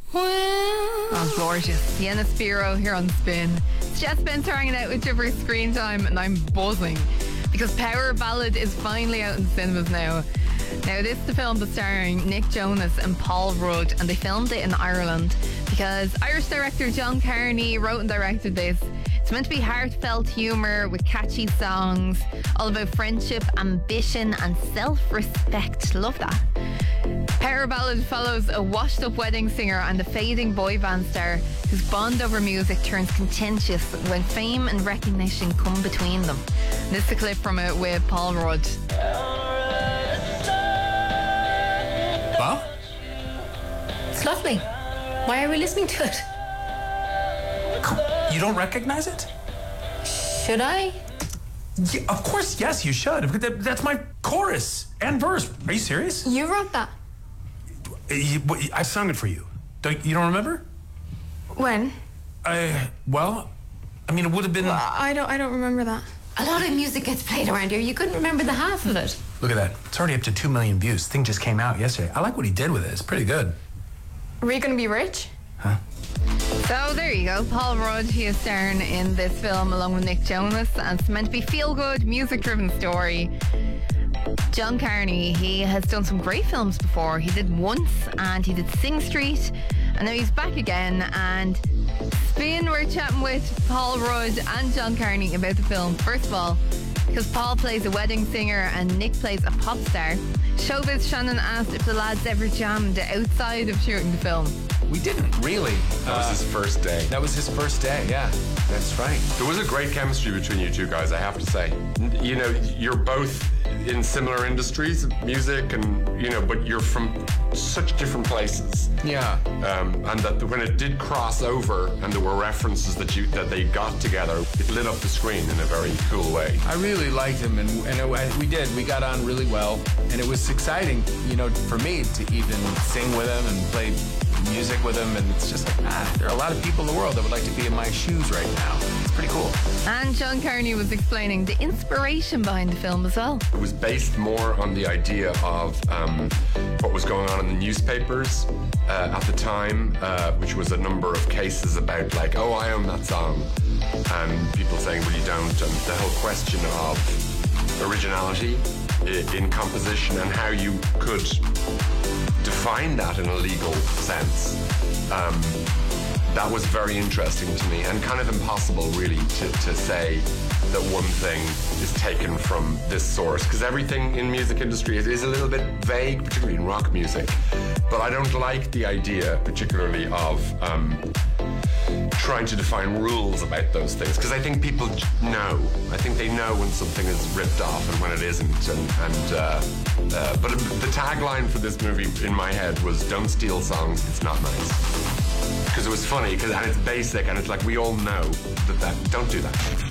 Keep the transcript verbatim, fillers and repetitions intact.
Oh, gorgeous. Sienna Spiro here on Spin. It's Jess Spencer hanging out with you for Screen Time, and I'm buzzing because Power Ballad is finally out in cinemas now. Now, this is the film that's starring Nick Jonas and Paul Rudd, and they filmed it in Ireland because Irish director John Carney wrote and directed this. It's meant to be heartfelt humour with catchy songs, all about friendship, ambition and self-respect. Love that. Power Ballad follows a washed-up wedding singer and a fading boy band star whose bond over music turns contentious when fame and recognition come between them. This is a clip from it with Paul Rudd. Well? It's lovely. Why are we listening to it? You don't recognize it? Should I? Yeah, of course, yes, you should. That- That's my chorus and verse. Are you serious? You wrote that. You- I sung it for you. Don't, you don't remember? When? I, well, I mean, it would have been... Well, I don't. I don't remember that. A lot of music gets played around here. You couldn't remember the half of it. Look at that. It's already up to two million views. The thing just came out yesterday. I like what he did with it. It's pretty good. Are we going to be rich? Huh? So there you go. Paul Rudd, he is starring in this film along with Nick Jonas, and it's meant to be feel-good, music-driven story. John Carney, he has done some great films before. He did Once and he did Sing Street, and now he's back again. And Spin, we're chatting with Paul Rudd and John Carney about the film. First of all, because Paul plays a wedding singer and Nick plays a pop star, Showbiz Shannon asked if the lads ever jammed outside of shooting the film. We didn't really. That was his first day. That was his first day, yeah. That's right. There was a great chemistry between you two guys, I have to say. You know, you're both in similar industries, music and, you know, but you're from such different places. Yeah. Um, and that when it did cross over and there were references that you that they got together, it lit up the screen in a very cool way. I really liked him, and, and it, we did. We got on really well, and it was exciting, you know, for me to even sing with him and play music with him, and it's just like, ah, there are a lot of people in the world that would like to be in my shoes right now. It's pretty cool. And John Carney was explaining the inspiration behind the film as well. It was based more on the idea of um, what was going on in the newspapers uh, at the time, uh, which was a number of cases about like, oh, I own that song, and people saying, well, you don't, and the whole question of originality in composition and how you could define that in a legal sense. Um, that was very interesting to me and kind of impossible really to, to say that one thing is taken from this source, because everything in music industry is, is a little bit vague, particularly in rock music. But I don't like the idea particularly of um, trying to define rules about those things, because I think people know. I think they know when something is ripped off and when it isn't. And, and uh, uh, but the tagline for this movie in my head was "Don't steal songs, it's not nice." Because it was funny, cause, and it's basic, and it's like we all know that, that don't do that.